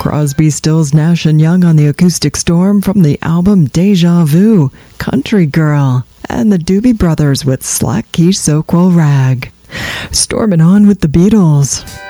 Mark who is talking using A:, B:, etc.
A: Crosby, Stills, Nash & Young on the Acoustic Storm from the album Deja Vu, Country Girl, and the Doobie Brothers with Slack Key Soquel Rag. Storming on with the Beatles.